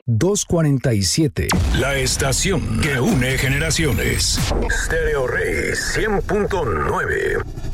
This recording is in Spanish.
247. La estación que une generaciones. Stereo Rey 100.9.